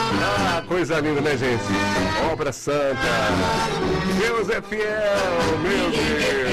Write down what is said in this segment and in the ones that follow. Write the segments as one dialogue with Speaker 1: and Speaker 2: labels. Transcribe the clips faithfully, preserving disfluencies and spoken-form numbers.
Speaker 1: Ah, coisa linda, né, gente? Obra santa. Deus é fiel, meu Deus.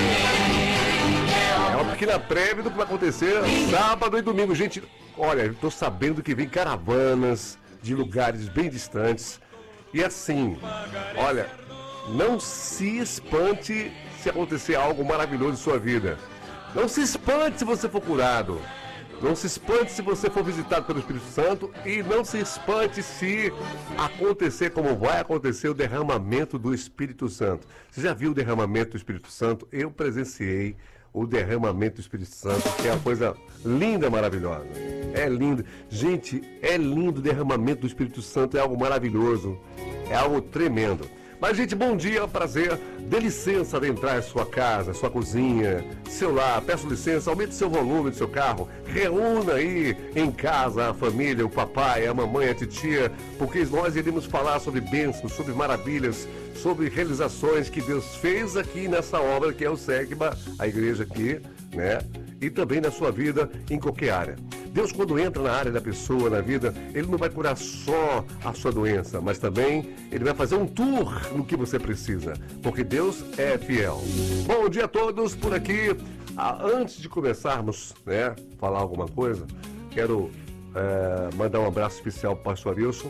Speaker 1: É uma pequena prévia do que vai acontecer sábado e domingo. Gente, olha, eu tô sabendo que vem caravanas de lugares bem distantes. E assim, olha, não se espante se acontecer algo maravilhoso em sua vida. Não se espante se você for curado. Não se espante se você for visitado pelo Espírito Santo. E não se espante se acontecer como vai acontecer o derramamento do Espírito Santo. Você já viu o derramamento do Espírito Santo? Eu presenciei o derramamento do Espírito Santo, que é uma coisa linda, maravilhosa. É lindo. Gente, é lindo o derramamento do Espírito Santo, é algo maravilhoso. É algo tremendo. Mas, gente, bom dia, prazer. Dê licença de entrar em sua casa, sua cozinha, seu lar. Peço licença, aumente seu volume do seu carro. Reúna aí em casa a família, o papai, a mamãe, a titia, porque nós iremos falar sobre bênçãos, sobre maravilhas, sobre realizações que Deus fez aqui nessa obra que é o SEGMA, a igreja aqui, né? E também na sua vida, em qualquer área. Deus, quando entra na área da pessoa, na vida, Ele não vai curar só a sua doença, mas também Ele vai fazer um tour no que você precisa, porque Deus é fiel. Bom dia a todos por aqui. Ah, antes de começarmos, né, falar alguma coisa, quero é, mandar um abraço especial para o pastor Arilson,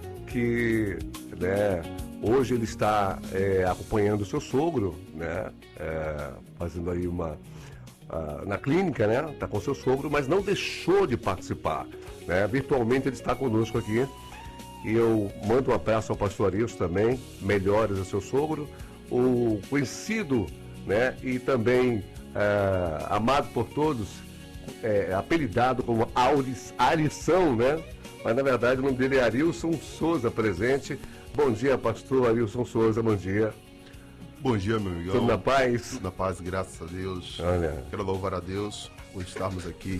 Speaker 1: que, né, hoje ele está é, acompanhando o seu sogro, né, é, fazendo aí uma... Uh, na clínica, né? Está com seu sogro, mas não deixou de participar, né? Virtualmente ele está conosco aqui. E eu mando um abraço ao pastor Arilson também, melhores ao seu sogro, o conhecido, né? E também uh, amado por todos, é, apelidado como Auris, Arição, né? Mas na verdade o nome dele é Arilson Souza, presente. Bom dia, pastor Arilson Souza, bom dia.
Speaker 2: Bom dia, meu amigão.
Speaker 1: Tudo na paz?
Speaker 2: Tudo na paz, graças a Deus.
Speaker 1: Olha.
Speaker 2: Quero louvar a Deus por estarmos aqui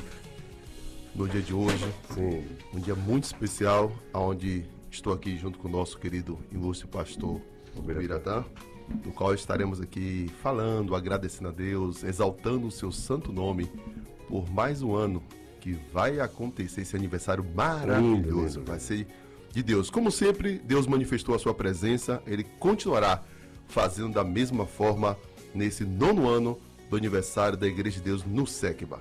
Speaker 2: no dia de hoje.
Speaker 1: Sim.
Speaker 2: Um dia muito especial, onde estou aqui junto com o nosso querido ilustre pastor Biratã, no qual estaremos aqui falando, agradecendo a Deus, exaltando o seu santo nome por mais um ano que vai acontecer esse aniversário maravilhoso. Vai ser de Deus. Como sempre, Deus manifestou a sua presença, Ele continuará fazendo da mesma forma nesse nono ano do aniversário da Igreja de Deus no SEGMA.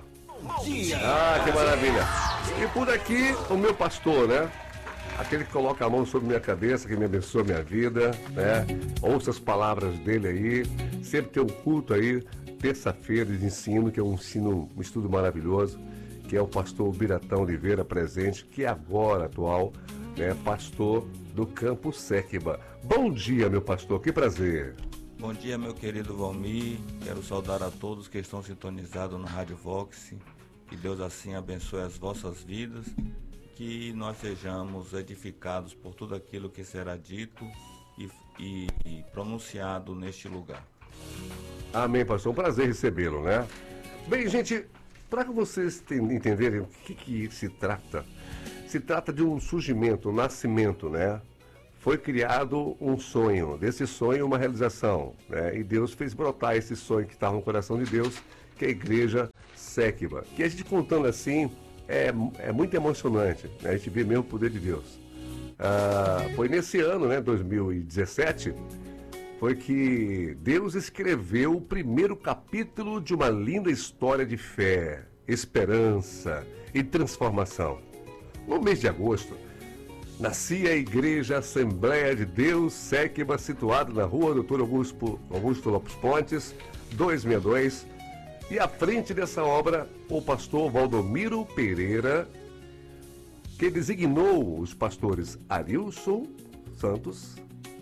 Speaker 1: Ah, que maravilha! E por aqui, o meu pastor, né? Aquele que coloca a mão sobre minha cabeça, que me abençoa a minha vida, né? Ouça as palavras dele aí. Sempre tem um culto aí, terça-feira de ensino, que é um ensino, um estudo maravilhoso, que é o pastor Biratão Oliveira presente, que é agora atual, né? Pastor do Campo SEGMA. Bom dia, meu pastor, que prazer.
Speaker 3: Bom dia, meu querido Valmir. Quero saudar a todos que estão sintonizados no Rádio Vox. Que Deus assim abençoe as vossas vidas, que nós sejamos edificados por tudo aquilo que será dito e, e, e pronunciado neste lugar.
Speaker 1: Amém, pastor. Um prazer recebê-lo, né? Bem, gente, para que vocês entenderem o que, que se trata, se trata de um surgimento, um nascimento, né? Foi criado um sonho, desse sonho uma realização, né? E Deus fez brotar esse sonho que estava no coração de Deus, que é a Igreja SEGMA. Que a gente contando assim é, é muito emocionante, né? A gente vê mesmo o poder de Deus. Ah, foi nesse ano, né, dois mil e dezessete, foi que Deus escreveu o primeiro capítulo de uma linda história de fé, esperança e transformação. No mês de agosto, nascia a Igreja Assembleia de Deus SEGMA, situada na rua doutor Augusto, Augusto Lopes Pontes, duzentos e sessenta e dois. E à frente dessa obra, o pastor Valdomiro Pereira, que designou os pastores Arilson Santos,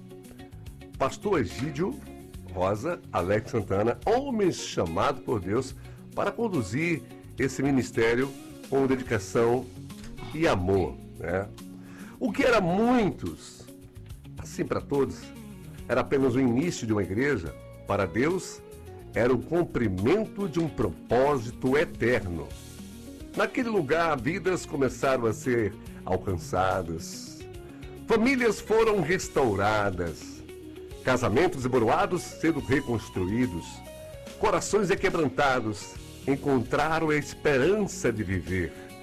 Speaker 1: pastor Egídio Rosa, Alex Santana, homens chamados por Deus para conduzir esse ministério com dedicação e amor, né? O que era muitos, assim para todos, era apenas o início de uma igreja, para Deus era o cumprimento de um propósito eterno. Naquele lugar, vidas começaram a ser alcançadas, famílias foram restauradas, casamentos emboroados sendo reconstruídos, corações quebrantados encontraram a esperança de viver.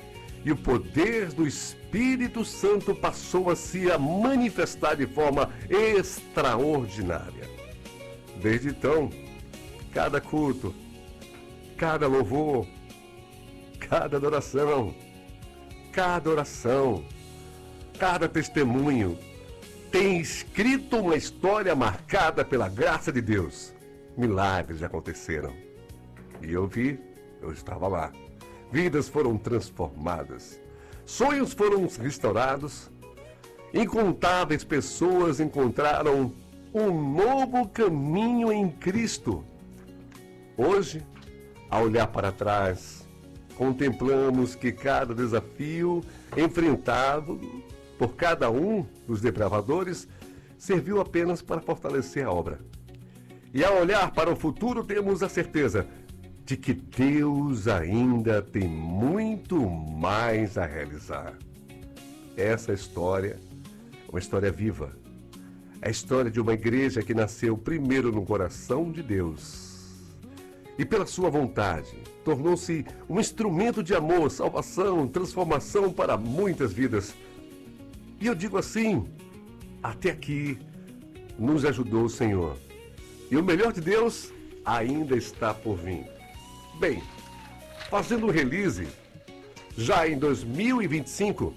Speaker 1: e o poder do Espírito Santo passou a se manifestar de forma extraordinária. Desde então, cada culto, cada louvor, cada adoração, cada oração, cada testemunho tem escrito uma história marcada pela graça de Deus. Milagres aconteceram. E eu vi, eu estava lá. Vidas foram transformadas. Sonhos foram restaurados. Incontáveis pessoas encontraram um novo caminho em Cristo. Hoje, ao olhar para trás, contemplamos que cada desafio enfrentado por cada um dos depravadores serviu apenas para fortalecer a obra. E ao olhar para o futuro, temos a certeza de que Deus ainda tem muito mais a realizar. Essa história é uma história viva. É a história de uma igreja que nasceu primeiro no coração de Deus. E pela sua vontade, tornou-se um instrumento de amor, salvação, transformação para muitas vidas. E eu digo assim, até aqui nos ajudou o Senhor. E o melhor de Deus ainda está por vir. Bem, fazendo um release, já em dois mil e vinte e cinco,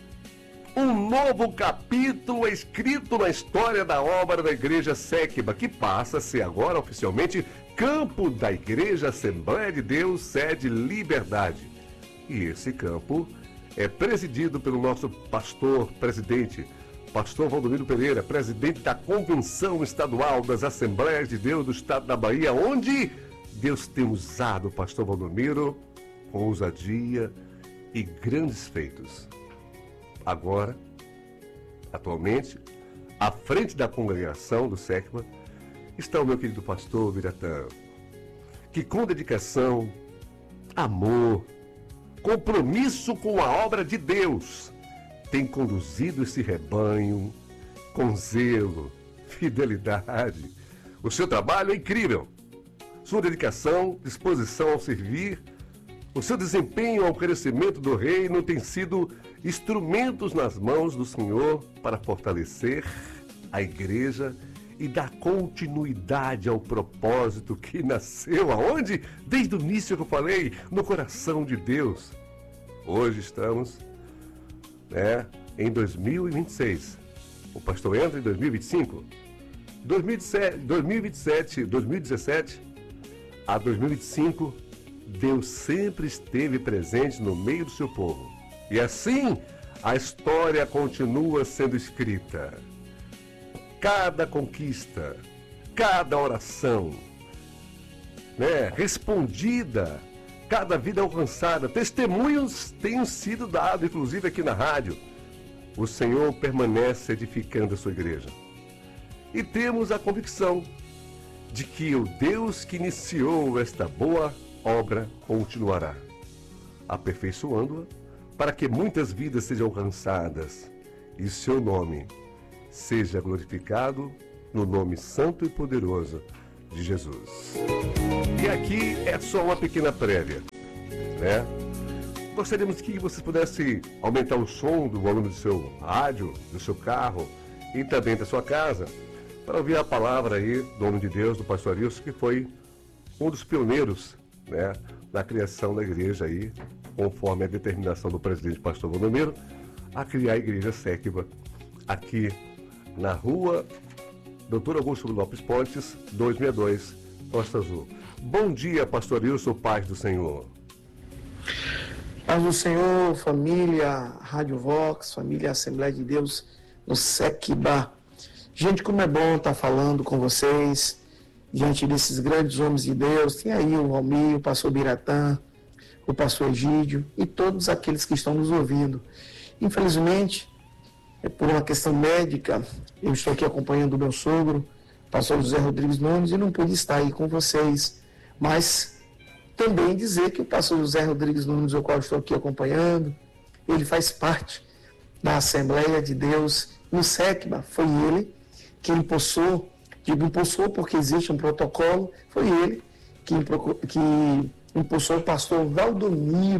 Speaker 1: um novo capítulo é escrito na história da obra da Igreja Séquiba, que passa a ser agora oficialmente campo da Igreja Assembleia de Deus, sede Liberdade. E esse campo é presidido pelo nosso pastor presidente, pastor Valdomiro Pereira, presidente da Convenção Estadual das Assembleias de Deus do Estado da Bahia, onde Deus tem usado o pastor Valdomiro com ousadia e grandes feitos. Agora, atualmente, à frente da congregação do Séquiba, está o meu querido pastor Biratã, que com dedicação, amor, compromisso com a obra de Deus, tem conduzido esse rebanho com zelo, fidelidade. O seu trabalho é incrível. Sua dedicação, disposição ao servir, o seu desempenho ao crescimento do reino tem sido instrumentos nas mãos do Senhor para fortalecer a igreja e dar continuidade ao propósito que nasceu aonde? Desde o início que eu falei, no coração de Deus. Hoje estamos, né, em dois mil e vinte e seis. O pastor entra em dois mil e vinte e cinco. dois mil e sete, dois mil e vinte e sete, dois mil e dezessete a dois mil e vinte e cinco, Deus sempre esteve presente no meio do seu povo. E assim, a história continua sendo escrita. Cada conquista, cada oração, né, respondida, cada vida alcançada, testemunhos têm sido dados, inclusive aqui na rádio. O Senhor permanece edificando a sua igreja. E temos a convicção de que o Deus que iniciou esta boa obra continuará, aperfeiçoando-a para que muitas vidas sejam alcançadas e seu nome seja glorificado no nome santo e poderoso de Jesus. E aqui é só uma pequena prévia, né? Gostaríamos que você pudesse aumentar o som do volume do seu rádio, do seu carro e também da sua casa, para ouvir a palavra aí do homem de Deus, do pastor Arilson, que foi um dos pioneiros, né, na criação da igreja aí, conforme a determinação do presidente pastor Valdomiro, a criar a igreja Séquiba aqui na rua doutor Augusto Lopes Pontes, duzentos e sessenta e dois, Costa Azul. Bom dia, pastor Arilson, paz do Senhor.
Speaker 4: Paz do Senhor, família Rádio Vox, família Assembleia de Deus no Séquiba. Gente, como é bom estar falando com vocês, diante desses grandes homens de Deus. Tem aí o Almir, o pastor Biratã, o pastor Egídio e todos aqueles que estão nos ouvindo. Infelizmente, por uma questão médica, eu estou aqui acompanhando o meu sogro, o pastor José Rodrigues Nunes, e não pude estar aí com vocês. Mas também dizer que o pastor José Rodrigues Nunes, o qual estou aqui acompanhando, ele faz parte da Assembleia de Deus no Séquiba. Foi ele que impulsou, digo impulsou porque existe um protocolo, foi ele que, que impulsou o pastor Valdomiro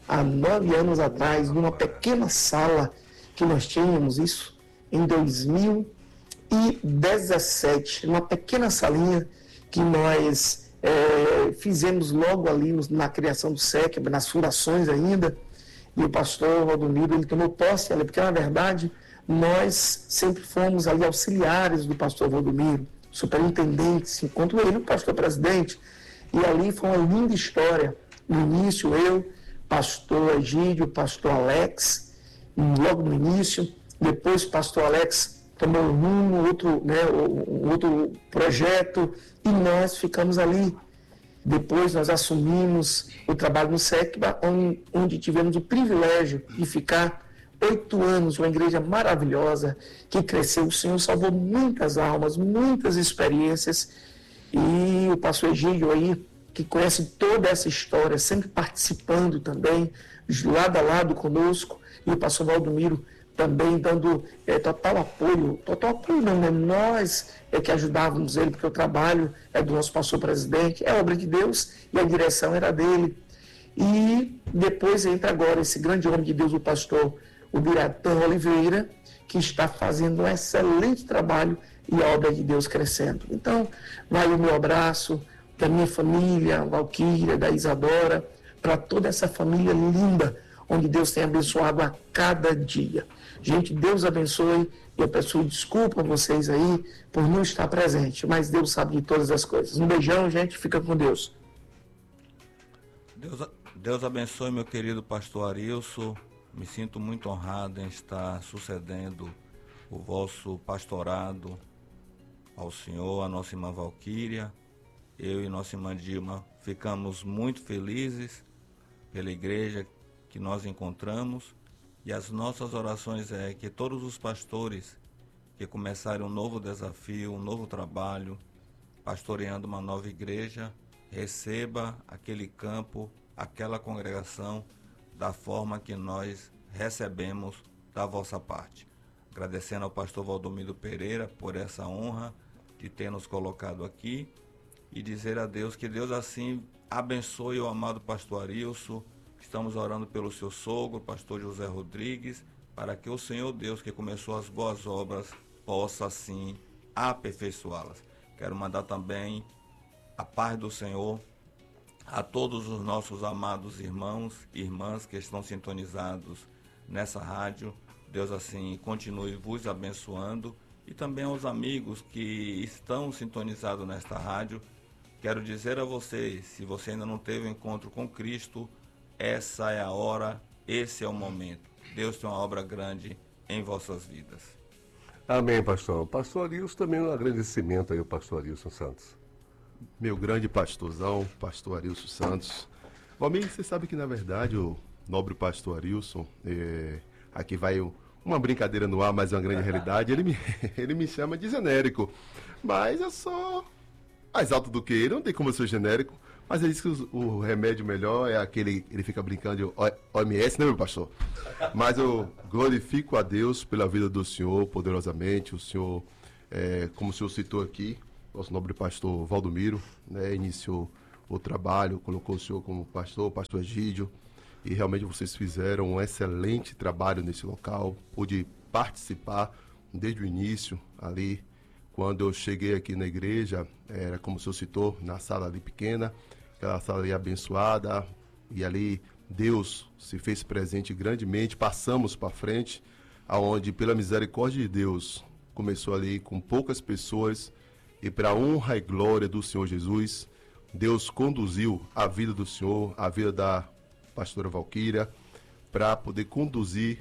Speaker 4: há nove anos atrás, numa pequena sala que nós tínhamos, isso em dois mil e dezessete, numa pequena salinha que nós é, fizemos logo ali na criação do S E C, nas fundações ainda, e o pastor Valdomiro, ele tomou posse ali, porque na verdade nós sempre fomos ali auxiliares do pastor Valdomiro, superintendentes, enquanto ele, o pastor presidente, e ali foi uma linda história. No início, eu, pastor Egídio, pastor Alex, logo no início, depois pastor Alex tomou um rumo, outro, né, um outro projeto, e nós ficamos ali. Depois nós assumimos o trabalho no S E C, onde, onde tivemos o privilégio de ficar oito anos, uma igreja maravilhosa, que cresceu. O Senhor salvou muitas almas, muitas experiências, e o pastor Egídio aí, que conhece toda essa história, sempre participando também, lado a lado conosco, e o pastor Valdomiro também dando é, total apoio, total apoio não, né? Nós é que ajudávamos ele, porque o trabalho é do nosso pastor presidente, é obra de Deus, e a direção era dele. E depois entra agora esse grande homem de Deus, o pastor o Biratã Oliveira, que está fazendo um excelente trabalho e a obra de Deus crescendo. Então, vai o meu abraço da minha família, Valquíria, da Isadora, para toda essa família linda, onde Deus tem abençoado a cada dia. Gente, Deus abençoe. Eu peço desculpa a vocês aí por não estar presente, mas Deus sabe de todas as coisas. Um beijão, gente. Fica com Deus.
Speaker 3: Deus, Deus abençoe, meu querido pastor Arilson. Me sinto muito honrado em estar sucedendo o vosso pastorado ao Senhor, a nossa irmã Valquíria. Eu e nossa irmã Dilma ficamos muito felizes pela igreja que nós encontramos, e as nossas orações é que todos os pastores que começarem um novo desafio, um novo trabalho, pastoreando uma nova igreja, receba aquele campo, aquela congregação da forma que nós recebemos da vossa parte. Agradecendo ao pastor Valdomiro Pereira por essa honra de ter nos colocado aqui, e dizer a Deus que Deus assim abençoe o amado pastor Arilson. Estamos orando pelo seu sogro, pastor José Rodrigues, para que o Senhor Deus, que começou as boas obras, possa assim aperfeiçoá-las. Quero mandar também a paz do Senhor a todos os nossos amados irmãos e irmãs que estão sintonizados nessa rádio. Deus assim continue vos abençoando, e também aos amigos que estão sintonizados nesta rádio. Quero dizer a vocês, se você ainda não teve um encontro com Cristo, essa é a hora, esse é o momento. Deus tem uma obra grande em vossas vidas.
Speaker 1: Amém, pastor. Pastor Arilson, também um agradecimento aí ao pastor Arilson Santos.
Speaker 2: Meu grande pastorzão, pastor Arilson Santos. Valmir, você sabe que na verdade o nobre pastor Arilson, é, aqui vai uma brincadeira no ar, mas é uma grande realidade, ele me, ele me chama de genérico, mas eu sou mais alto do que ele, não tem como eu ser genérico, mas ele diz que o, o remédio melhor é aquele, ele fica brincando de O M S, né, meu pastor? Mas eu glorifico a Deus pela vida do senhor, poderosamente. O senhor, é, como o senhor citou aqui, nosso nobre pastor Valdomiro, né, iniciou o trabalho, colocou o senhor como pastor, pastor Egídio, e realmente vocês fizeram um excelente trabalho nesse local. Pude participar desde o início ali. Quando eu cheguei aqui na igreja, era como o senhor citou, na sala ali pequena, aquela sala ali abençoada, e ali Deus se fez presente grandemente. Passamos para frente, aonde pela misericórdia de Deus, começou ali com poucas pessoas, e para a honra e glória do Senhor Jesus, Deus conduziu a vida do Senhor, a vida da pastora Valquíria, para poder conduzir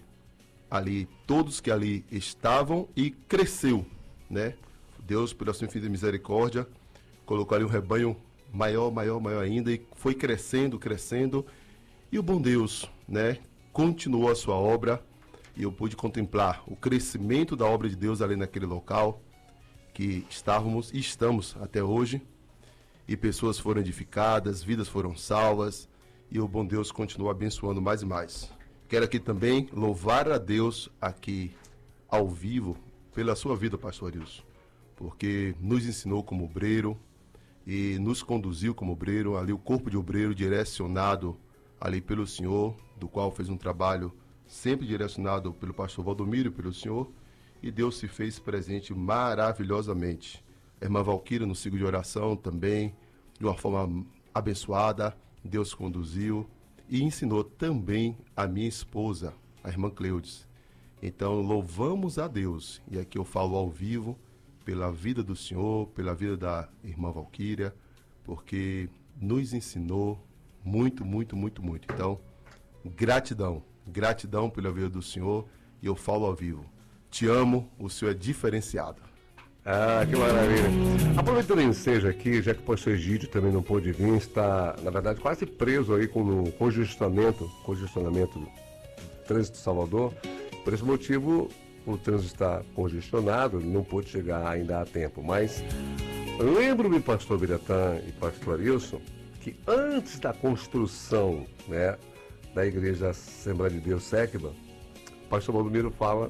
Speaker 2: ali todos que ali estavam, e cresceu, né? Deus, pela sua infinita misericórdia, colocou ali um rebanho maior, maior, maior ainda, e foi crescendo, crescendo. E o bom Deus, né, continuou a sua obra, e eu pude contemplar o crescimento da obra de Deus ali naquele local que estávamos e estamos até hoje. E pessoas foram edificadas, vidas foram salvas, e o bom Deus continuou abençoando mais e mais. Quero aqui também louvar a Deus aqui ao vivo pela sua vida, pastor Arilson, porque nos ensinou como obreiro e nos conduziu como obreiro, ali o corpo de obreiro direcionado ali pelo Senhor, do qual fez um trabalho sempre direcionado pelo pastor Valdomiro e pelo senhor, e Deus se fez presente maravilhosamente. A irmã Valquíria, no ciclo de oração também, de uma forma abençoada, Deus conduziu e ensinou também a minha esposa, a irmã Cleudes. Então, louvamos a Deus, e aqui eu falo ao vivo, pela vida do senhor, pela vida da irmã Valquíria, porque nos ensinou muito, muito, muito, muito. Então, gratidão, gratidão pela vida do senhor, e eu falo ao vivo. Te amo, o senhor é diferenciado.
Speaker 1: Ah, que maravilha. Aproveitando o ensejo aqui, já que o pastor Egídio também não pôde vir, está, na verdade, quase preso aí com o congestionamento, congestionamento do trânsito de Salvador. Por esse motivo, o trânsito está congestionado, ele não pôde chegar ainda a tempo. Mas lembro-me, pastor Biratã e pastor Arilson, que antes da construção, né, da Igreja Assembleia de Deus Sequiba, o pastor Valdomiro fala: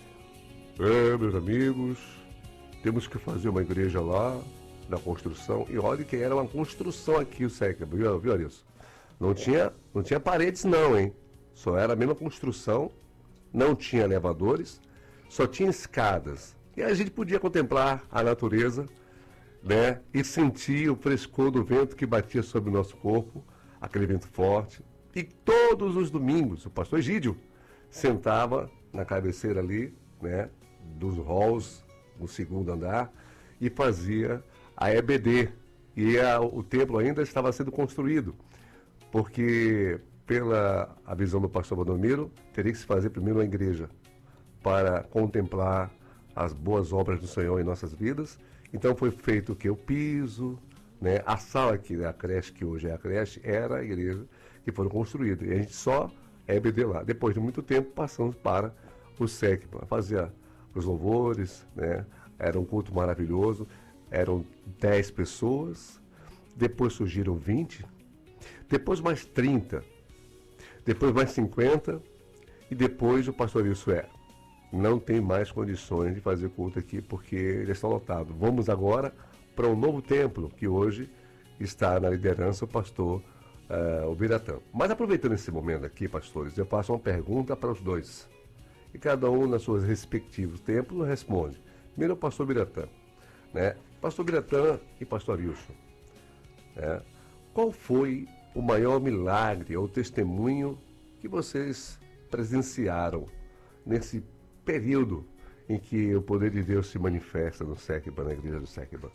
Speaker 1: é, meus amigos, temos que fazer uma igreja lá, na construção. E olha que era uma construção aqui o Sequiba, viu, viu Arilson? Não tinha, não tinha paredes não, hein? Só era a mesma construção, não tinha elevadores, só tinha escadas. E a gente podia contemplar a natureza, né? E sentir o frescor do vento que batia sobre o nosso corpo, aquele vento forte. E todos os domingos, o pastor Egídio sentava na cabeceira ali, né, dos halls, no segundo andar, e fazia a E B D. E a, o templo ainda estava sendo construído, porque, pela a visão do pastor Valdomiro, teria que se fazer primeiro uma igreja para contemplar as boas obras do Senhor em nossas vidas. Então foi feito o que? O piso, né? A sala que a creche, que hoje é a creche, era a igreja que foram construídas. E a gente só E B D lá. Depois de muito tempo, passamos para o S E C, para fazer os louvores, né? Era um culto maravilhoso, eram dez pessoas, depois surgiram vinte, depois mais trinta, depois mais cinquenta, e depois o pastor Wilson é, não tem mais condições de fazer culto aqui porque ele está lotado. Vamos agora para um novo templo, que hoje está na liderança o pastor uh, o Biratã. Mas aproveitando esse momento aqui, pastores, eu faço uma pergunta para os dois. E cada um, nas suas respectivos templos, responde. Primeiro, o pastor Biratã. Né? Pastor Biratã e pastor Wilson. Né? Qual foi o maior milagre ou testemunho que vocês presenciaram nesse período em que o poder de Deus se manifesta no Sequiba, na igreja do Sequiba?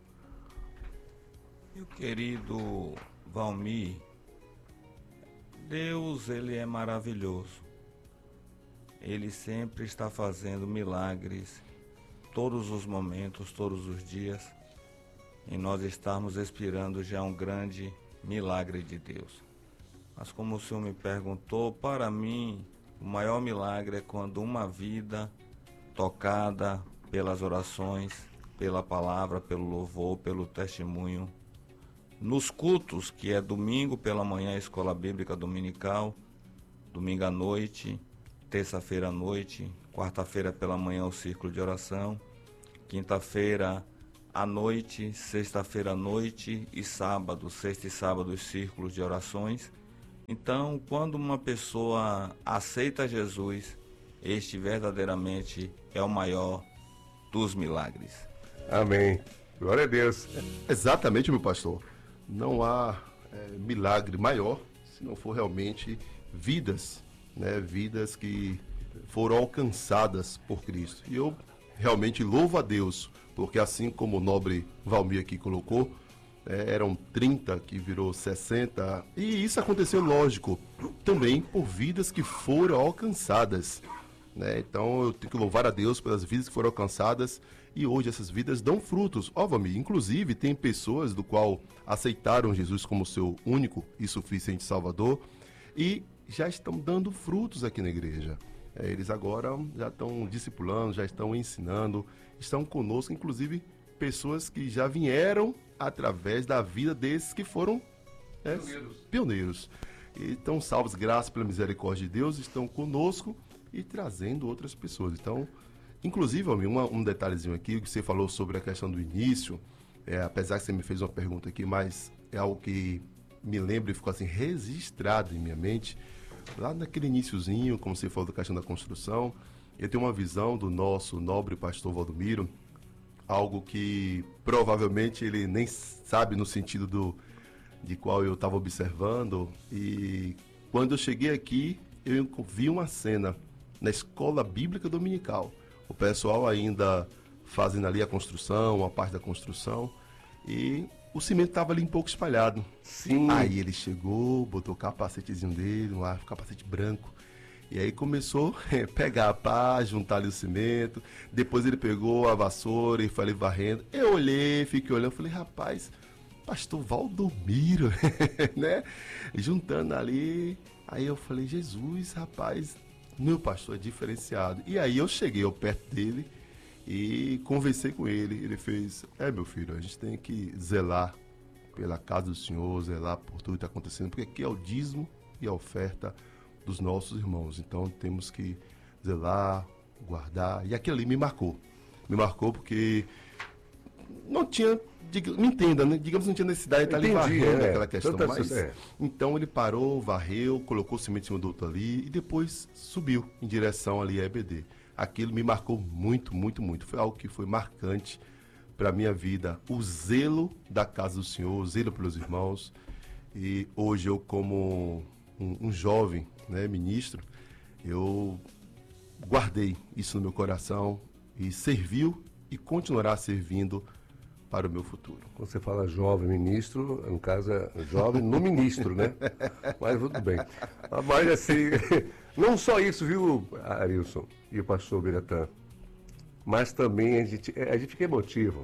Speaker 3: Meu querido Valmir, Deus, ele é maravilhoso. Ele sempre está fazendo milagres, todos os momentos, todos os dias, e nós estamos esperando já um grande milagre de Deus. Mas como o Senhor me perguntou, para mim, o maior milagre é quando uma vida tocada pelas orações, pela palavra, pelo louvor, pelo testemunho, nos cultos, que é domingo pela manhã, escola bíblica dominical, domingo à noite, terça-feira à noite, quarta-feira pela manhã o círculo de oração, quinta-feira à noite, sexta-feira à noite e sábado, sexta e sábado os círculos de orações. Então, quando uma pessoa aceita Jesus, este verdadeiramente é o maior dos milagres.
Speaker 1: Amém. Glória a Deus.
Speaker 2: Exatamente, meu pastor. Não há é, milagre maior se não for realmente vidas, né? Vidas que foram alcançadas por Cristo. E eu realmente louvo a Deus, porque assim como o nobre Valmir aqui colocou, é, eram trinta que virou sessenta, e isso aconteceu, lógico, também por vidas que foram alcançadas, né? Então eu tenho que louvar a Deus pelas vidas que foram alcançadas, e hoje essas vidas dão frutos. Ó, Valmir, inclusive tem pessoas do qual aceitaram Jesus como seu único e suficiente Salvador e já estão dando frutos aqui na igreja. É, eles agora já estão discipulando, já estão ensinando, estão conosco, inclusive pessoas que já vieram através da vida desses que foram é, pioneiros. pioneiros. E estão salvos, graças pela misericórdia de Deus, estão conosco e trazendo outras pessoas. Então, inclusive, uma, um detalhezinho aqui, que você falou sobre a questão do início, é, apesar que você me fez uma pergunta aqui, mas é algo que me lembra e ficou assim registrado em minha mente. lá naquele iniciozinho, como você falou da questão da construção, eu tenho uma visão do nosso nobre pastor Valdomiro, algo que provavelmente ele nem sabe no sentido do, de qual eu estava observando. E quando eu cheguei aqui, eu vi uma cena na escola bíblica dominical. O pessoal ainda fazendo ali a construção, uma parte da construção, e o cimento estava ali um pouco espalhado.
Speaker 1: Sim.
Speaker 2: Aí ele chegou, botou o capacetezinho dele, um ar, capacete branco. E aí começou a pegar a pá, juntar ali o cimento. Depois ele pegou a vassoura e foi ali varrendo. Eu olhei, fiquei olhando, falei, rapaz, pastor Valdomiro, né? Juntando ali. Aí eu falei, Jesus, rapaz, meu pastor é diferenciado. E aí eu cheguei ao perto dele e conversei com ele. Ele fez, é meu filho, a gente tem que zelar pela casa do Senhor, zelar por tudo que está acontecendo, porque aqui é o dízimo e a oferta dos nossos irmãos. Então temos que zelar, guardar. E aquilo ali me marcou. Me marcou porque não tinha, diga, me entenda, né? Digamos, não tinha necessidade de estar ali varrendo é, aquela questão. Mas, é. Então ele parou, varreu, colocou o cimento em cima do outro ali e depois subiu em direção ali a E B D. Aquilo me marcou muito, muito, muito. Foi algo que foi marcante para a minha vida. O zelo da casa do Senhor, o zelo pelos irmãos. E hoje eu, como um, um jovem, né, ministro, eu guardei isso no meu coração e serviu e continuará servindo para o meu futuro.
Speaker 1: Quando você fala jovem ministro, no caso é jovem no ministro, né? Mas tudo bem. Mas assim, não só isso, viu, Arilson e o pastor Biratã, mas também a gente, a gente fica emotivo,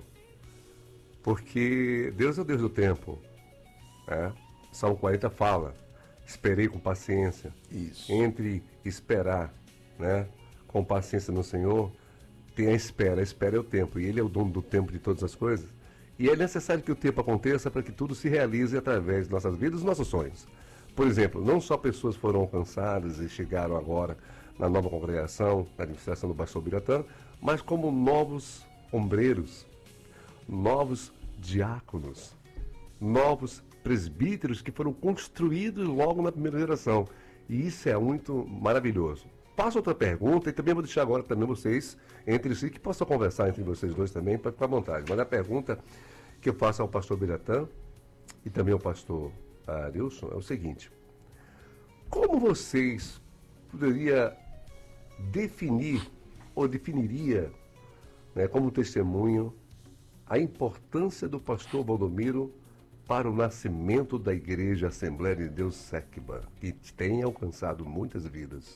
Speaker 1: porque Deus é o Deus do tempo, né? Salmo quarenta fala, esperei com paciência.
Speaker 2: Isso.
Speaker 1: Entre esperar, né, com paciência no Senhor, tem a espera. A espera é o tempo. E Ele é o dono do tempo de todas as coisas. E é necessário que o tempo aconteça para que tudo se realize através de nossas vidas e nossos sonhos. Por exemplo, não só pessoas foram alcançadas e chegaram agora na nova congregação, na administração do pastor Biratã, mas como novos ombreiros, novos diáconos, novos presbíteros que foram construídos logo na primeira geração. E isso é muito maravilhoso. Passo outra pergunta e também vou deixar agora também vocês, entre si, que possam conversar entre vocês dois também, para ficar à vontade. Mas a pergunta que eu faço ao pastor Biratã e também ao pastor Arilson é o seguinte: como vocês poderiam definir ou definiria, né, como testemunho a importância do pastor Valdomiro para o nascimento da Igreja Assembleia de Deus Sequiba, que tem alcançado muitas vidas?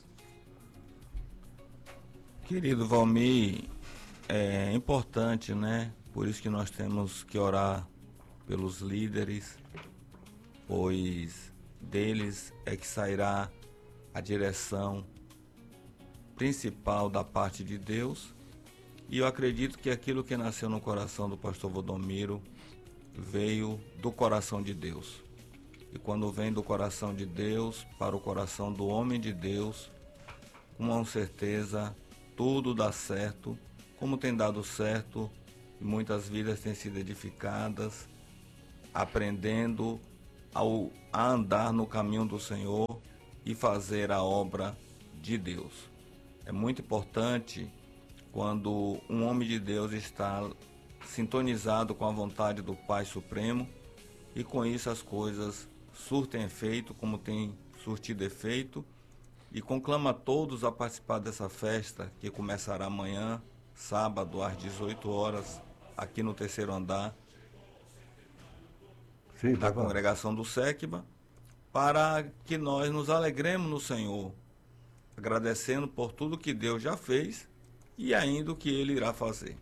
Speaker 3: Querido Valmir, é importante, né? Por isso que nós temos que orar pelos líderes, pois deles é que sairá a direção principal da parte de Deus. E eu acredito que aquilo que nasceu no coração do pastor Valdomiro veio do coração de Deus. E quando vem do coração de Deus para o coração do homem de Deus, com certeza tudo dá certo, como tem dado certo, e muitas vidas têm sido edificadas, aprendendo ao, a andar no caminho do Senhor e fazer a obra de Deus. É muito importante quando um homem de Deus está sintonizado com a vontade do Pai Supremo, e com isso as coisas surtem efeito, como tem surtido efeito, e conclama todos a participar dessa festa que começará amanhã, sábado, às dezoito horas, aqui no terceiro andar
Speaker 1: Sim,
Speaker 3: da
Speaker 1: tá
Speaker 3: congregação do Sequiba, para que nós nos alegremos no Senhor, agradecendo por tudo que Deus já fez e ainda o que Ele irá fazer.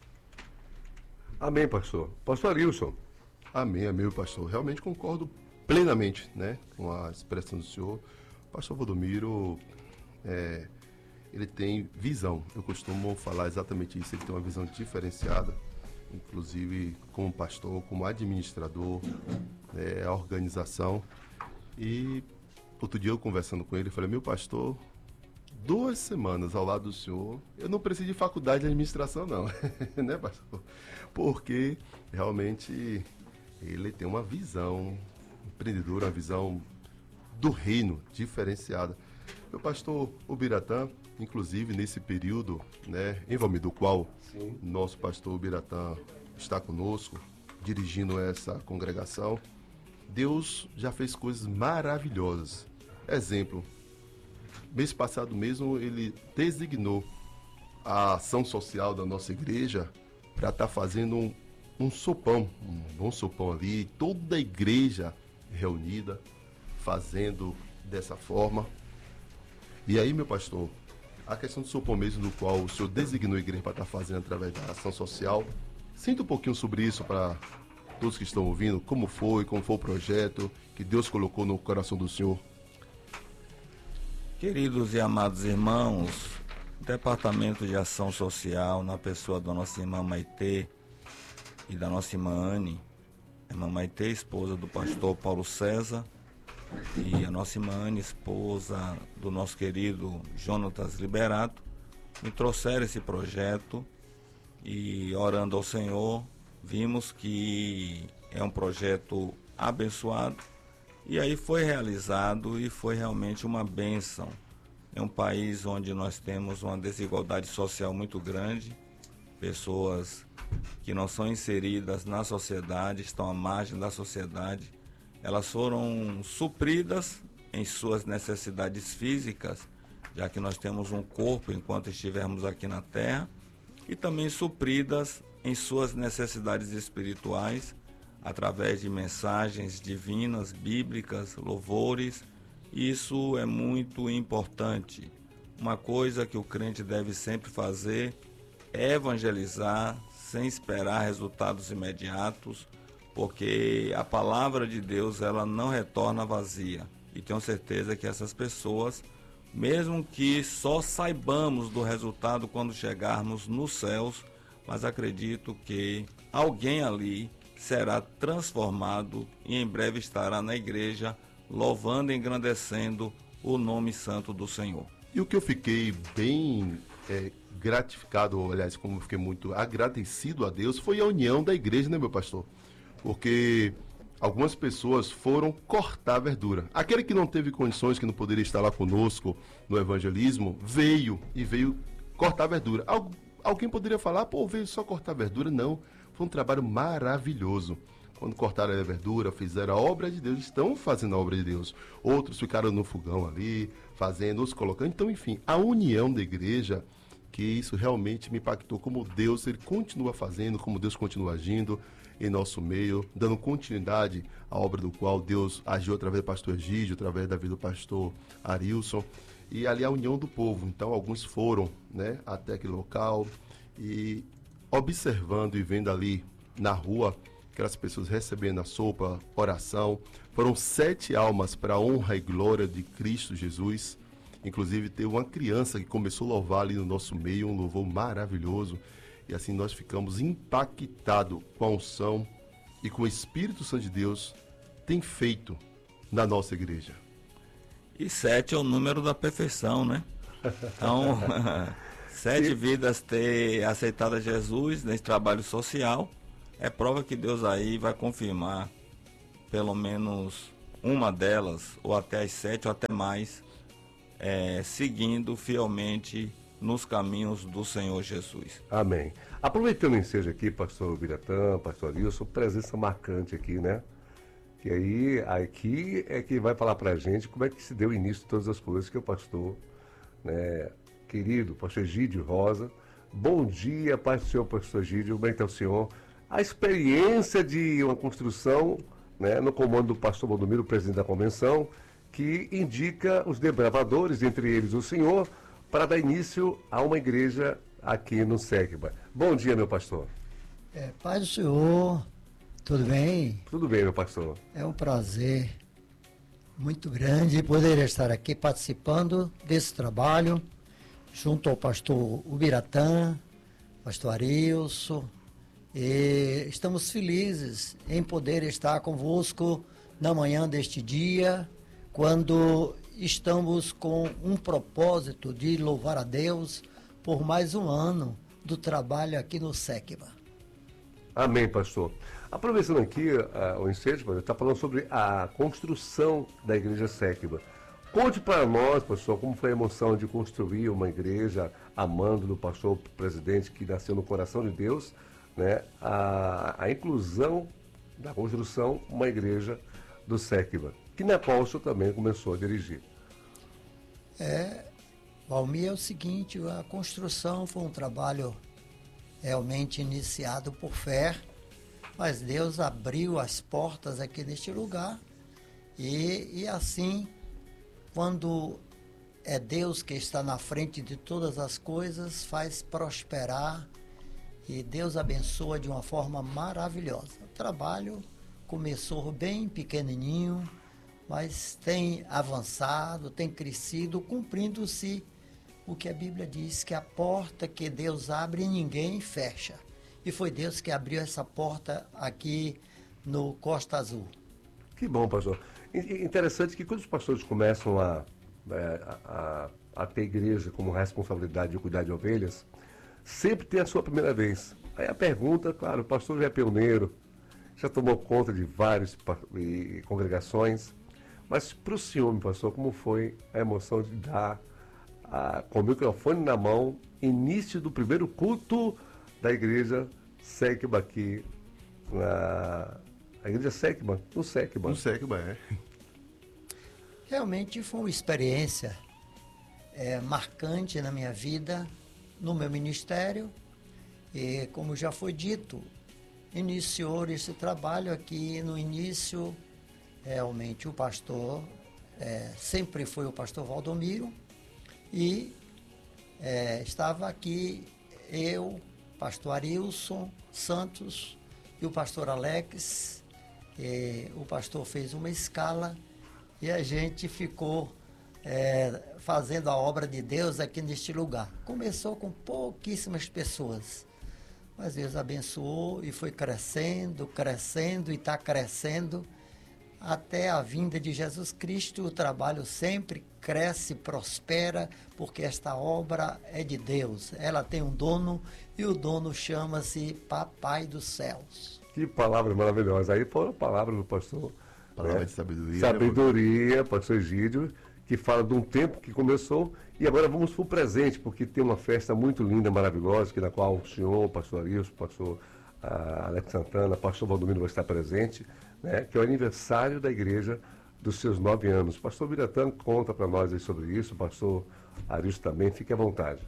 Speaker 1: Amém, pastor. Pastor Arilson.
Speaker 2: Amém, amém, pastor. Realmente concordo plenamente, né, com a expressão do senhor. O pastor Valdomiro, é, ele tem visão. Eu costumo falar exatamente isso. Ele tem uma visão diferenciada, inclusive como pastor, como administrador, é, a organização. E outro dia eu conversando com ele, falei, meu pastor, duas semanas ao lado do senhor, eu não preciso de faculdade de administração, não. Né, pastor? Porque realmente ele tem uma visão empreendedora, uma visão do reino, diferenciada. Meu pastor Ubiratã, inclusive nesse período, né, em Valmir, do qual Sim. nosso pastor Ubiratã está conosco, dirigindo essa congregação, Deus já fez coisas maravilhosas. Exemplo, mês passado mesmo ele designou a ação social da nossa igreja para estar tá fazendo um, um sopão, um bom sopão ali, toda a igreja reunida, fazendo dessa forma. E aí, meu pastor, a questão do sopão mesmo, do qual o senhor designou a igreja para estar tá fazendo através da ação social, sinta um pouquinho sobre isso para todos que estão ouvindo, como foi, como foi o projeto que Deus colocou no coração do senhor.
Speaker 3: Queridos e amados irmãos, Departamento de Ação Social, na pessoa da nossa irmã Maitê e da nossa irmã Anne, a irmã Maitê, esposa do pastor Paulo César, e a nossa irmã Anne, esposa do nosso querido Jonatas Liberato, me trouxeram esse projeto e, orando ao Senhor, vimos que é um projeto abençoado e aí foi realizado e foi realmente uma bênção. É um país onde nós temos uma desigualdade social muito grande, pessoas que não são inseridas na sociedade, estão à margem da sociedade, elas foram supridas em suas necessidades físicas, já que nós temos um corpo enquanto estivermos aqui na Terra, e também supridas em suas necessidades espirituais, através de mensagens divinas, bíblicas, louvores. Isso é muito importante. Uma coisa que o crente deve sempre fazer é evangelizar sem esperar resultados imediatos, porque a palavra de Deus ela não retorna vazia. E tenho certeza que essas pessoas, mesmo que só saibamos do resultado quando chegarmos nos céus, mas acredito que alguém ali será transformado e em breve estará na igreja louvando e engrandecendo o nome santo do Senhor.
Speaker 2: E o que eu fiquei bem é, gratificado, aliás, como eu fiquei muito agradecido a Deus, foi a união da igreja, né, meu pastor? Porque algumas pessoas foram cortar a verdura. Aquele que não teve condições, que não poderia estar lá conosco no evangelismo, veio e veio cortar a verdura. Algu- alguém poderia falar, pô, veio só cortar a verdura? Não, foi um trabalho maravilhoso. Quando cortaram a verdura, fizeram a obra de Deus, estão fazendo a obra de Deus. Outros ficaram no fogão ali, fazendo, outros colocando. Então, enfim, a união da igreja, que isso realmente me impactou, como Deus, ele continua fazendo, como Deus continua agindo em nosso meio, dando continuidade à obra do qual Deus agiu através do pastor Egídio, através da vida do pastor Arilson, e ali a união do povo. Então, alguns foram, né, até aquele local e observando e vendo ali na rua aquelas pessoas recebendo a sopa, oração. Foram sete almas para a honra e glória de Cristo Jesus. Inclusive, teve uma criança que começou a louvar ali no nosso meio, um louvor maravilhoso. E assim nós ficamos impactados com a unção e com o Espírito Santo de Deus tem feito na nossa igreja.
Speaker 3: E sete é o número da perfeição, né? Então, sete vidas ter aceitado a Jesus nesse trabalho social é prova que Deus aí vai confirmar pelo menos uma delas, ou até as sete, ou até mais, é, seguindo fielmente nos caminhos do Senhor Jesus.
Speaker 1: Amém. Aproveitando o ensejo aqui, pastor Biratã, pastor Arilson, presença marcante aqui, né? Que aí, aqui é que vai falar pra gente como é que se deu o início de todas as coisas, que é o pastor, né, querido, pastor Egídio Rosa. Bom dia, paz do Senhor, pastor Egídio, bem está o senhor? A experiência de uma construção, né, no comando do pastor Valdomiro, presidente da convenção, que indica os desbravadores, entre eles o senhor, para dar início a uma igreja aqui no Sequiba. Bom dia, meu pastor.
Speaker 5: É, paz do Senhor, tudo bem?
Speaker 1: Tudo bem, meu pastor.
Speaker 5: É um prazer muito grande poder estar aqui participando desse trabalho, junto ao pastor Ubiratã, pastor Arilson, e estamos felizes em poder estar convosco na manhã deste dia, quando estamos com um propósito de louvar a Deus por mais um ano do trabalho aqui no Sequiba.
Speaker 1: Amém, pastor. Aproveitando aqui uh, o ensejo, está falando sobre a construção da igreja Séquiba. Conte para nós, pastor, como foi a emoção de construir uma igreja amando do pastor presidente que nasceu no coração de Deus, né? A, a inclusão da construção, uma igreja do Séquiba, que na qual o senhor também começou a dirigir.
Speaker 5: É, Valmir, é o seguinte, a construção foi um trabalho realmente iniciado por fé, mas Deus abriu as portas aqui neste lugar e, e assim, quando é Deus que está na frente de todas as coisas, faz prosperar e Deus abençoa de uma forma maravilhosa. O trabalho começou bem pequenininho, mas tem avançado, tem crescido, cumprindo-se o que a Bíblia diz, que a porta que Deus abre, ninguém fecha. E foi Deus que abriu essa porta aqui no Costa Azul.
Speaker 1: Que bom, pastor. Interessante que quando os pastores começam a, a, a, a ter igreja como responsabilidade de cuidar de ovelhas, sempre tem a sua primeira vez. Aí a pergunta, claro, o pastor já é pioneiro, já tomou conta de várias congregações, mas para o senhor, meu pastor, como foi a emoção de dar, a, com o microfone na mão, início do primeiro culto da igreja Séquiba aqui, na a igreja Séquiba, no Séquiba.
Speaker 2: No Séquiba, é.
Speaker 5: Realmente foi uma experiência é, marcante na minha vida, no meu ministério, e como já foi dito, iniciou esse trabalho aqui no início, realmente o pastor, é, sempre foi o pastor Valdomiro, e é, estava aqui eu, pastor Arilson Santos e o pastor Alex. E o pastor fez uma escala e a gente ficou é, fazendo a obra de Deus aqui neste lugar. Começou com pouquíssimas pessoas, mas Deus abençoou e foi crescendo, crescendo e está crescendo até a vinda de Jesus Cristo. O trabalho sempre cresce, prospera, porque esta obra é de Deus. Ela tem um dono e o dono chama-se Papai dos Céus.
Speaker 1: Que palavra maravilhosa. Aí foram palavras do pastor.
Speaker 2: Palavra
Speaker 1: né?
Speaker 2: de sabedoria.
Speaker 1: Sabedoria, pastor Egídio, que fala de um tempo que começou. E agora vamos para o presente, porque tem uma festa muito linda, maravilhosa, que na qual o senhor, o pastor Arilson, o pastor ah, Alex Santana, o pastor Valdomiro vai estar presente, né? Que é o aniversário da igreja dos seus nove anos. O pastor Biratã conta para nós aí sobre isso, o pastor Arilson também, fique à vontade.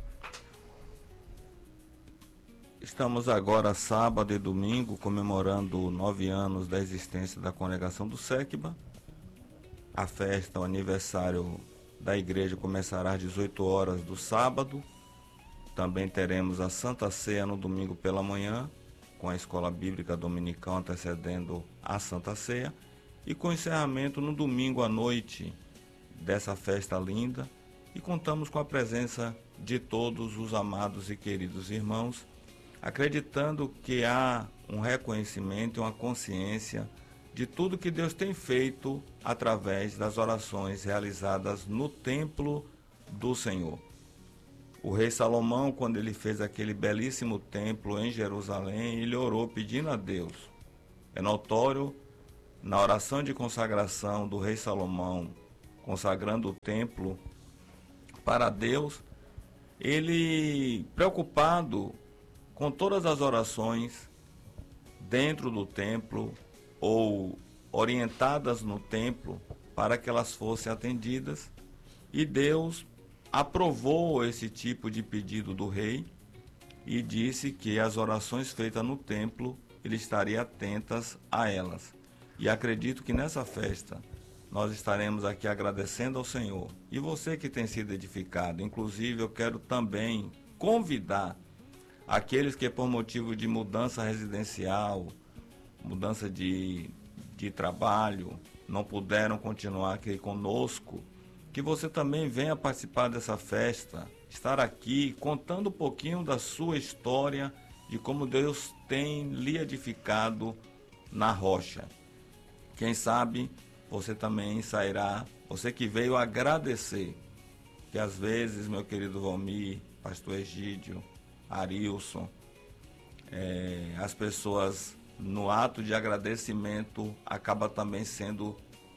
Speaker 3: Estamos agora, sábado e domingo, comemorando nove anos da existência da congregação do Séquiba. A festa, o aniversário da igreja começará às dezoito horas do sábado. Também teremos a Santa Ceia no domingo pela manhã, com a escola bíblica dominical antecedendo a Santa Ceia. E com encerramento no domingo à noite dessa festa linda. E contamos com a presença de todos os amados e queridos irmãos, acreditando que há um reconhecimento e uma consciência de tudo que Deus tem feito através das orações realizadas no templo do Senhor. O rei Salomão, quando ele fez aquele belíssimo templo em Jerusalém, ele orou pedindo a Deus. É notório, na oração de consagração do rei Salomão, consagrando o templo para Deus, ele, preocupado com todas as orações dentro do templo ou orientadas no templo para que elas fossem atendidas, e Deus aprovou esse tipo de pedido do rei e disse que as orações feitas no templo ele estaria atentas a elas. E acredito que nessa festa nós estaremos aqui agradecendo ao Senhor. E você que tem sido edificado, inclusive eu quero também convidar aqueles que por motivo de mudança residencial, mudança de, de trabalho, não puderam continuar aqui conosco, que você também venha participar dessa festa, estar aqui contando um pouquinho da sua história, de como Deus tem lhe edificado na rocha. Quem sabe você também sairá, você que veio agradecer, que às vezes, meu querido Valmir, pastor Egídio, Arilson, é, as pessoas no ato de agradecimento, acaba também sendo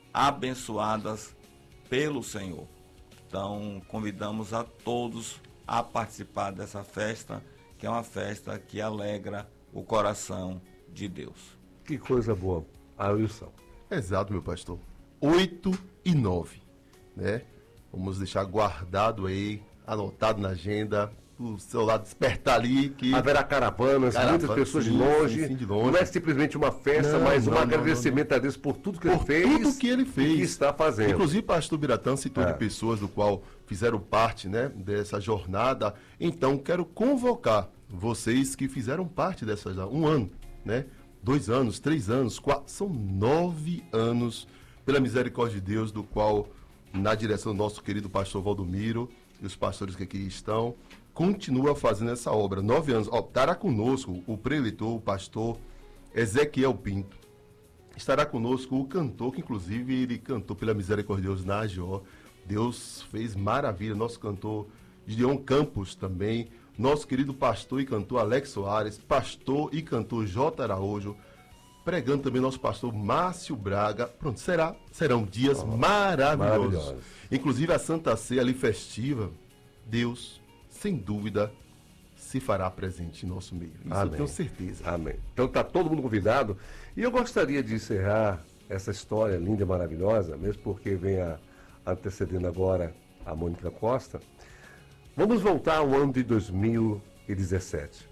Speaker 3: abençoadas pelo Senhor. Então, convidamos a todos a participar dessa festa, que é uma festa que alegra o coração de Deus.
Speaker 1: Que coisa boa, Ailson.
Speaker 2: Exato, meu pastor. oito e nove, né? Vamos deixar guardado aí, anotado na agenda, o celular despertar ali que...
Speaker 1: Haverá caravanas,
Speaker 2: Caravana,
Speaker 1: muitas pessoas
Speaker 2: sim,
Speaker 1: de longe.
Speaker 2: sim, sim, de longe.
Speaker 1: Não é simplesmente uma festa,
Speaker 2: Não,
Speaker 1: mas um
Speaker 2: não, não,
Speaker 1: agradecimento
Speaker 2: não,
Speaker 1: a Deus por tudo que
Speaker 2: Por
Speaker 1: ele fez.
Speaker 2: tudo que ele
Speaker 1: E
Speaker 2: fez.
Speaker 1: que está fazendo.
Speaker 2: Inclusive, o pastor Biratã citou
Speaker 1: É.
Speaker 2: de pessoas do qual fizeram parte, né, dessa jornada. Então, quero convocar vocês que fizeram parte dessa já um ano, né? Dois anos, três anos, quatro, são nove anos, pela misericórdia de Deus, do qual, na direção do nosso querido pastor Valdomiro e os pastores que aqui estão, continua fazendo essa obra. Nove anos. Ó, estará conosco o preletor, o pastor Ezequiel Pinto. Estará conosco o cantor, que inclusive ele cantou pela misericórdia de Deus na A G O. Deus fez maravilha. Nosso cantor Gideon Campos também. Nosso querido pastor e cantor Alex Soares. Pastor e cantor J. Araújo. Pregando também nosso pastor Márcio Braga. Pronto, será, serão dias
Speaker 1: Oh,
Speaker 2: maravilhosos.
Speaker 1: maravilhosos.
Speaker 2: Inclusive a Santa Ceia ali festiva. Deus, sem dúvida, se fará presente em nosso meio. Isso
Speaker 1: Amém.
Speaker 2: eu tenho certeza.
Speaker 1: Amém. Então está todo mundo convidado. E eu gostaria de encerrar essa história linda e maravilhosa, mesmo porque vem a, antecedendo agora a Mônica Costa. Vamos voltar ao ano de dois mil e dezessete,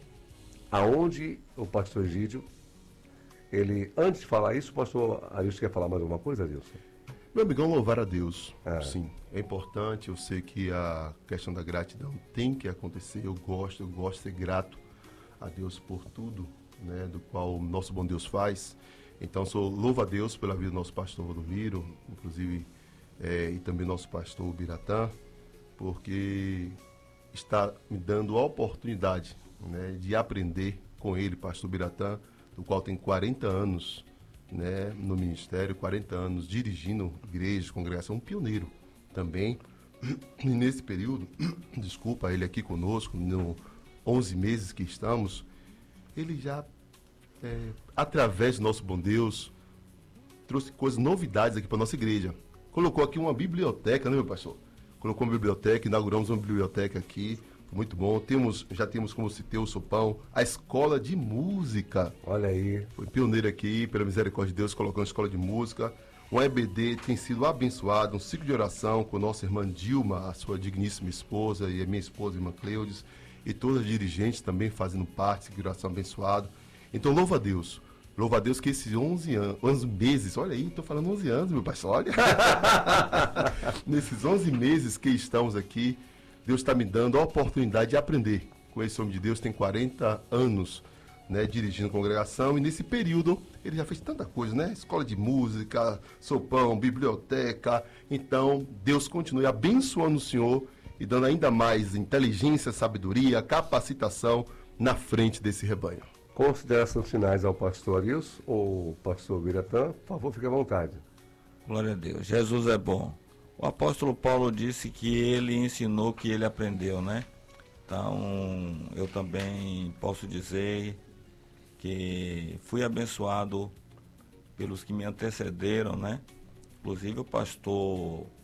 Speaker 1: aonde o pastor Egídio, ele, antes de falar isso, o pastor Arilson quer falar mais alguma coisa, Arilson?
Speaker 2: Meu amigão, louvar a Deus.
Speaker 1: É.
Speaker 2: Sim, é importante. Eu sei que a questão da gratidão tem que acontecer. Eu gosto, eu gosto de ser grato a Deus por tudo, né, do qual o nosso bom Deus faz. Então, sou louvo a Deus pela vida do nosso pastor Valdomiro, inclusive, é, e também nosso pastor Biratã, porque está me dando a oportunidade, né, de aprender com ele, pastor Biratã, do qual tem quarenta anos, né, no ministério, quarenta anos dirigindo igreja, congregação, um pioneiro também. E nesse período, desculpa, ele aqui conosco, no onze meses que estamos, ele já, é, através do nosso bom Deus, trouxe coisas, novidades aqui para nossa igreja. Colocou aqui uma biblioteca, né, meu pastor? Colocou uma biblioteca, inauguramos uma biblioteca aqui, muito bom. Temos, já temos, como citei, o Sopão, a escola de música.
Speaker 1: Olha aí.
Speaker 2: Foi pioneiro aqui, pela misericórdia de Deus, colocando a escola de música. Um E B D tem sido abençoado, um ciclo de oração com nossa irmã Dilma, a sua digníssima esposa, e a minha esposa, a irmã Cleudes, e todas as dirigentes também fazendo parte, ciclo de oração abençoado. Então, louva a Deus. Louva a Deus que esses onze anos, onze meses, olha aí, estou falando onze anos, meu pastor, olha. Nesses onze meses que estamos aqui, Deus está me dando a oportunidade de aprender com esse homem de Deus, tem quarenta anos, né, dirigindo a congregação, e nesse período ele já fez tanta coisa, né? Escola de música, sopão, biblioteca. Então, Deus continue abençoando o Senhor e dando ainda mais inteligência, sabedoria, capacitação na frente desse rebanho.
Speaker 1: Considerações finais ao pastor Arilson ou pastor Biratã, por favor, fique à vontade.
Speaker 3: Glória a Deus. Jesus é bom. O apóstolo Paulo disse que ele ensinou que ele aprendeu, né? Então, eu também posso dizer que fui abençoado pelos que me antecederam, né? Inclusive o pastor